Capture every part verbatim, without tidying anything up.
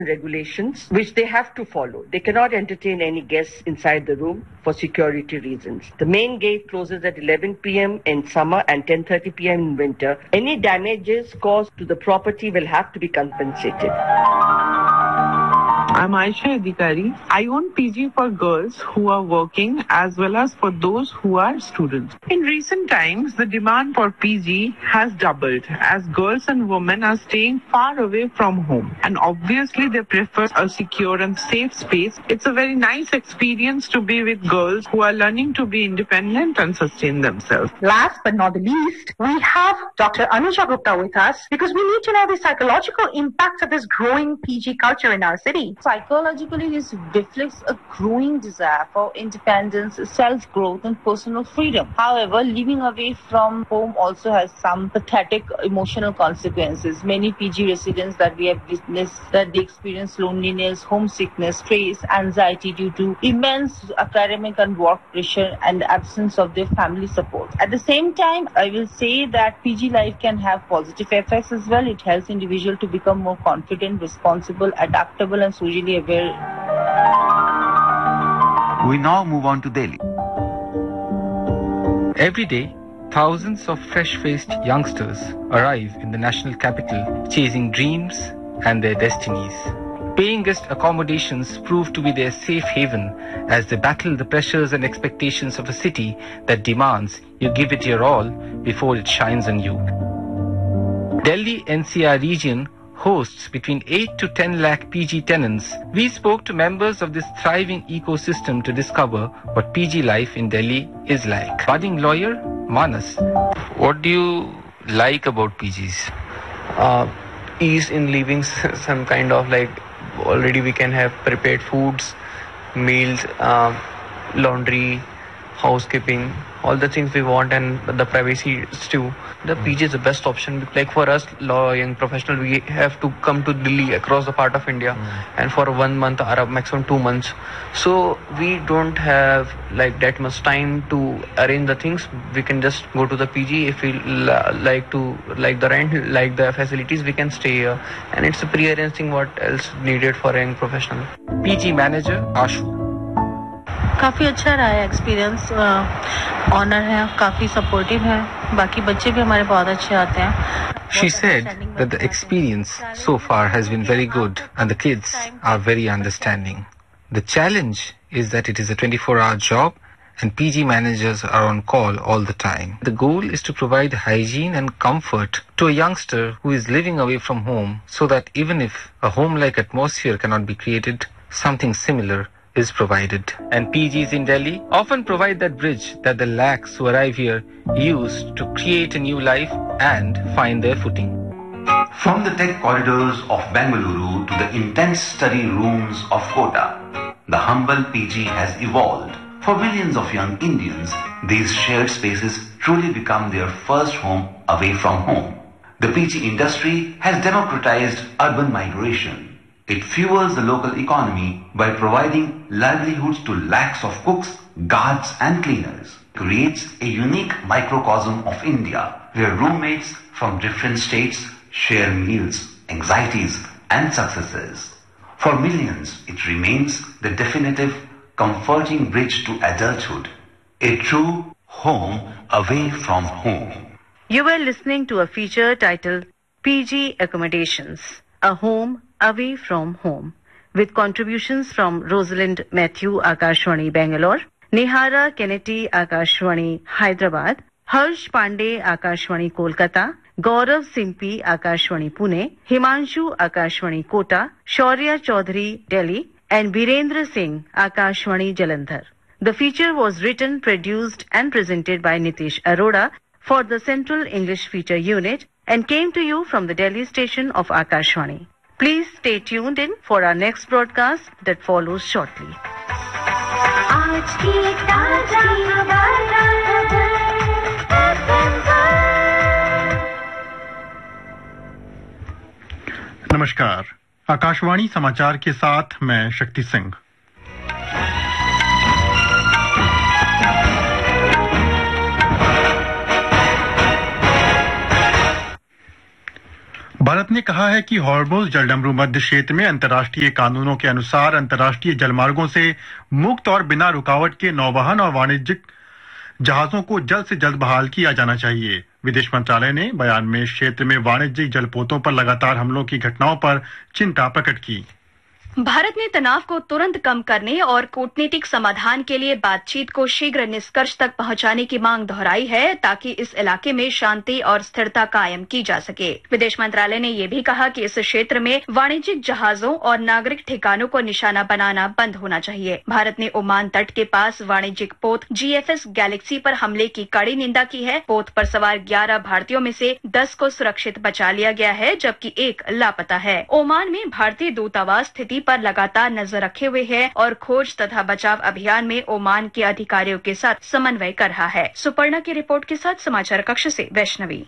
regulations which they have to follow. They cannot entertain any guests inside the room for security reasons. The main gate closes at eleven p.m. in summer and ten thirty p.m. in winter. Any damages caused to the property will have to be compensated. I'm Aisha Adhikari. I own P G for girls who are working as well as for those who are students. In recent times, the demand for P G has doubled as girls and women are staying far away from home. And obviously, they prefer a secure and safe space. It's a very nice experience to be with girls who are learning to be independent and sustain themselves. Last but not the least, we have Doctor Anuja Gupta with us because we need to know the psychological impact of this growing P G culture in our city. Psychologically, this reflects a growing desire for independence, self-growth and personal freedom. However, living away from home also has some pathetic emotional consequences. Many P G residents that we have witnessed that they experience loneliness, homesickness, stress, anxiety due to immense academic and work pressure and the absence of their family support. At the same time, I will say that P G life can have positive effects as well. It helps individuals to become more confident, responsible, adaptable and socially aware. We now move on to Delhi. Every day, thousands of fresh-faced youngsters arrive in the national capital chasing dreams and their destinies. Paying guest accommodations prove to be their safe haven as they battle the pressures and expectations of a city that demands you give it your all before it shines on you. Delhi N C R region hosts between eight to ten lakh P G tenants. We spoke to members of this thriving ecosystem to discover what P G life in Delhi is like. Budding lawyer, Manas. What do you like about P Gs? Uh, ease in living, some kind of like, already we can have prepared foods, meals, uh, laundry, housekeeping, all the things we want, and the privacy too. The P G is the best option. Like for us, law young professional, we have to come to Delhi across the part of India, mm. and for one month or maximum two months. So we don't have like that much time to arrange the things. We can just go to the P G. If we la- like to like the rent, like the facilities, we can stay here. And it's a pre-arranged thing. What else needed for a young professional? P G manager Ashu. काफ़ी अच्छा रहा है experience, honour है, काफ़ी supportive है, बाकी बच्चे भी हमारे बहुत अच्छे आते हैं. She said that the experience so far has been very good and the kids are very understanding. The challenge is that it is a twenty-four hour job and P G managers are on call all the time. The goal is to provide hygiene and comfort to a youngster who is living away from home so that even if a home-like atmosphere cannot be created, something similar is provided. And P Gs in Delhi often provide that bridge that the lakhs who arrive here use to create a new life and find their footing. From the tech corridors of Bengaluru to the intense study rooms of Kota, the humble P G has evolved. For millions of young Indians, these shared spaces truly become their first home away from home. The P G industry has democratized urban migration. It fuels the local economy by providing livelihoods to lakhs of cooks, guards and cleaners. Creates a unique microcosm of India where roommates from different states share meals, anxieties and successes. For millions, it remains the definitive, comforting bridge to adulthood. A true home away from home. You were listening to a feature titled P G Accommodations, a home away from home, with contributions from Rosalind Matthew, Akashwani, Bangalore, Nihara Kennedy, Akashwani, Hyderabad, Harsh Pandey, Akashwani, Kolkata, Gaurav Simpi, Akashwani, Pune, Himanshu, Akashwani, Kota, Shaurya Chaudhary, Delhi, and Birendra Singh, Akashwani, Jalandhar. The feature was written, produced and presented by Nitish Arora for the Central English Feature Unit and came to you from the Delhi station of Akashwani. Please stay tuned in for our next broadcast that follows shortly. नमस्कार, आकाशवाणी समाचार के साथ मैं शक्ति सिंह। भारत ने कहा है कि Hormuz जलडमरू मध्य क्षेत्र में अंतर्राष्ट्रीय कानूनों के अनुसार अंतर्राष्ट्रीय जलमार्गों से मुक्त और बिना रुकावट के नौवहन और वाणिज्यिक जहाजों को जल्द से जल्द बहाल किया जाना चाहिए। विदेश मंत्रालय ने बयान में क्षेत्र में वाणिज्यिक जलपोतों पर लगातार हमलों की घटनाओं पर चिंता प्रकट की। भारत ने तनाव को तुरंत कम करने और कूटनीतिक समाधान के लिए बातचीत को शीघ्र निष्कर्ष तक पहुंचाने की मांग दोहराई है ताकि इस इलाके में शांति और स्थिरता कायम की जा सके। विदेश मंत्रालय ने यह भी कहा कि इस क्षेत्र में वाणिज्यिक जहाजों और नागरिक ठिकानों को निशाना बनाना बंद होना चाहिए। भारत ने ओमान तट के पास वाणिज्यिक पोत जी एफ एस गैलेक्सी पर हमले की कड़ी निंदा की है। पोत पर सवार ग्यारह भारतीयों में से दस को सुरक्षित बचा लिया गया है, जबकि एक लापता है। ओमान में भारतीय दूतावास स्थिति पर लगातार नजर रखे हुए है और खोज तथा बचाव अभियान में ओमान के अधिकारियों के साथ समन्वय कर रहा है। सुपर्णा की रिपोर्ट के साथ समाचार कक्ष से वैष्णवी।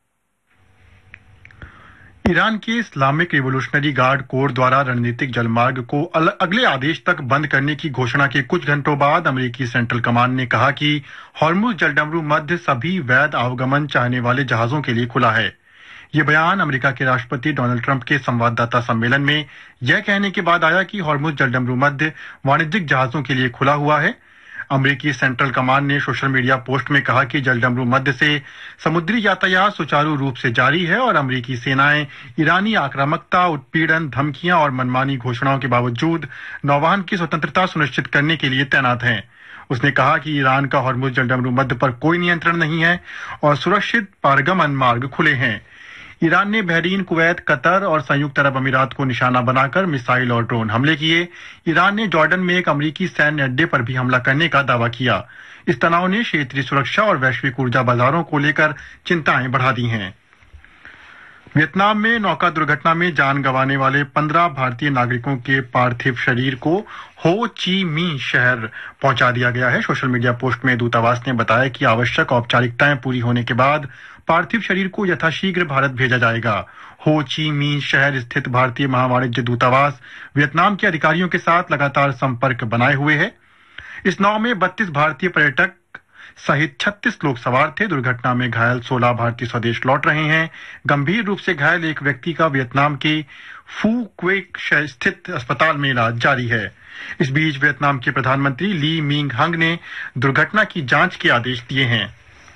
ईरान के इस्लामिक रिवोल्यूशनरी गार्ड कोर द्वारा रणनीतिक जलमार्ग को अगले आदेश तक बंद करने की घोषणा के कुछ घंटों बाद अमेरिकी सेंट्रल कमांड ने कहा कि हॉर्मुज़ जलडमरू मध्य सभी वैध आवागमन चाहने वाले जहाजों के लिए खुला है। ये बयान अमेरिका के राष्ट्रपति डोनाल्ड ट्रंप के संवाददाता सम्मेलन में यह कहने के बाद आया कि हॉर्मुज़ जलडमरू मध्य वाणिज्यिक जहाजों के लिए खुला हुआ है। अमेरिकी सेंट्रल कमांड ने सोशल मीडिया पोस्ट में कहा कि जलडमरू मध्य से समुद्री यातायात सुचारू रूप से जारी है और अमेरिकी सेनाएं ईरानी आक्रामकता, उत्पीड़न, धमकियां और मनमानी घोषणाओं के बावजूद नौवहन की स्वतंत्रता सुनिश्चित करने के लिए तैनात हैं। उसने कहा कि ईरान का हॉर्मुज़ जलडमरू मध्य पर कोई नियंत्रण नहीं है और सुरक्षित पारगमन मार्ग खुले हैं। ईरान ने बहरीन, कुवैत, कतर और संयुक्त अरब अमीरात को निशाना बनाकर मिसाइल और ड्रोन हमले किए। ईरान ने जॉर्डन में एक अमेरिकी सैन्य अड्डे पर भी हमला करने का दावा किया। इस तनाव ने क्षेत्रीय सुरक्षा और वैश्विक ऊर्जा बाजारों को लेकर चिंताएं बढ़ा दी हैं। वियतनाम में नौका दुर्घटना में जान गंवाने वाले पंद्रह भारतीय नागरिकों के पार्थिव शरीर को हो ची मिन्ह शहर पहुंचा दिया गया है। सोशल मीडिया पोस्ट में दूतावास ने बताया कि आवश्यक औपचारिकताएं पूरी होने के बाद पार्थिव शरीर को यथाशीघ्र भारत भेजा जाएगा। हो ची मिन्ह शहर स्थित भारतीय महावाणिज्य दूतावास वियतनाम के अधिकारियों के साथ लगातार संपर्क बनाए हुए है। इस नाव में बत्तीस भारतीय पर्यटक सहित छत्तीस लोग सवार थे। दुर्घटना में घायल सोलह भारतीय स्वदेश लौट रहे हैं। गंभीर रूप से घायल एक व्यक्ति का वियतनाम के फू क्वेक स्थित अस्पताल में इलाज जारी है। इस बीच वियतनाम के प्रधानमंत्री ली मिंग हंग ने दुर्घटना की जांच के आदेश दिए हैं।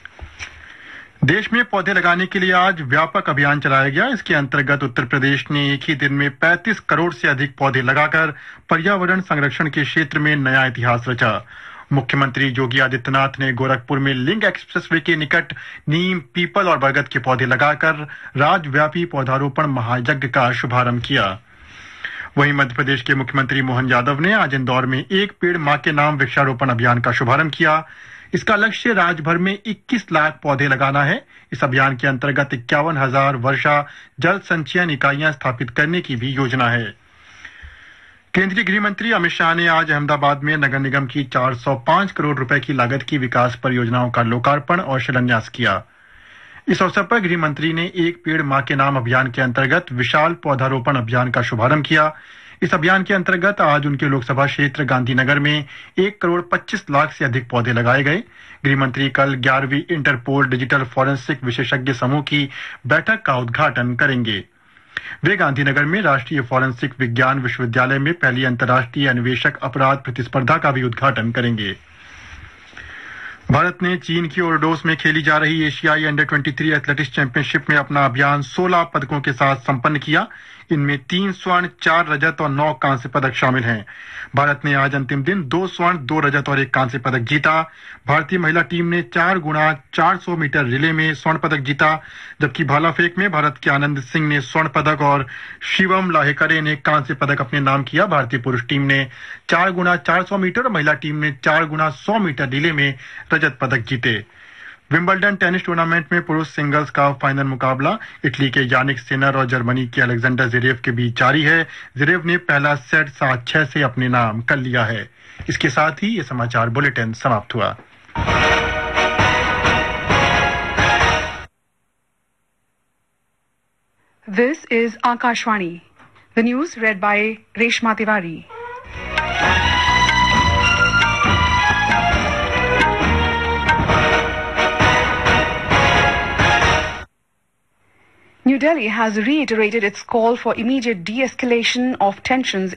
देश में पौधे लगाने के लिए आज व्यापक अभियान चलाया गया। इसके अंतर्गत उत्तर प्रदेश ने एक ही दिन में पैंतीस करोड़ से अधिक पौधे लगाकर पर्यावरण संरक्षण के क्षेत्र में नया इतिहास रचा। मुख्यमंत्री योगी आदित्यनाथ ने गोरखपुर में लिंक एक्सप्रेसवे के निकट नीम, पीपल और बरगद के पौधे लगाकर राज्यव्यापी पौधारोपण महायज्ञ का शुभारंभ किया। वहीं मध्य प्रदेश के मुख्यमंत्री मोहन यादव ने आज इंदौर में एक पेड़ मां के नाम वृक्षारोपण अभियान का शुभारंभ किया। इसका लक्ष्य राज्य भर में इक्कीस लाख पौधे लगाना है। इस अभियान के अंतर्गत इक्यावन हजार वर्षा जल संचयन इकाइयां स्थापित करने की भी योजना है। केंद्रीय गृह मंत्री अमित शाह ने आज अहमदाबाद में नगर निगम की चार सौ पांच करोड़ रुपए की लागत की विकास परियोजनाओं का लोकार्पण और शिलान्यास किया। इस अवसर पर गृह मंत्री ने एक पेड़ मां के नाम अभियान के अंतर्गत विशाल पौधारोपण अभियान का शुभारंभ किया। इस अभियान के अंतर्गत आज उनके लोकसभा क्षेत्र गांधीनगर में एक करोड़ पच्चीस लाख से अधिक पौधे लगाए गए। गृह मंत्री कल ग्यारहवीं इंटरपोल डिजिटल फॉरेंसिक विशेषज्ञ समूह की बैठक का उद्घाटन करेंगे। वे गांधीनगर में राष्ट्रीय फॉरेंसिक विज्ञान विश्वविद्यालय में पहली अंतर्राष्ट्रीय अन्वेषक अपराध प्रतिस्पर्धा का भी उद्घाटन करेंगे। भारत ने चीन की ओरडोस में खेली जा रही एशियाई अंडर तेईस एथलेटिक्स चैंपियनशिप में अपना अभियान सोलह पदकों के साथ संपन्न किया। इनमें तीन स्वर्ण, चार रजत और नौ कांस्य पदक शामिल हैं। भारत ने आज अंतिम दिन दो स्वर्ण, दो रजत और एक कांस्य पदक जीता। भारतीय महिला टीम ने चार गुणा चार सौ मीटर रिले में स्वर्ण पदक जीता, जबकि भाला फेंक में भारत के आनंद सिंह ने स्वर्ण पदक और शिवम लाहेकरे ने कांस्य पदक अपने नाम किया। भारतीय पुरुष टीम ने चार गुणा चार सौ मीटर और महिला टीम ने चार गुणा सौ मीटर रिले में रजत पदक जीते। विंबलडन टेनिस टूर्नामेंट में पुरुष सिंगल्स का फाइनल मुकाबला इटली के यानिक सिनर और जर्मनी के अलेक्जेंडर ज़वेरेव के बीच जारी है। ज़वेरेव ने पहला सेट सात छह से अपने नाम कर लिया है। इसके साथ ही ये समाचार बुलेटिन समाप्त हुआ। This is Akashvani. The news read by Reshma Tiwari. New Delhi has reiterated its call for immediate de-escalation of tensions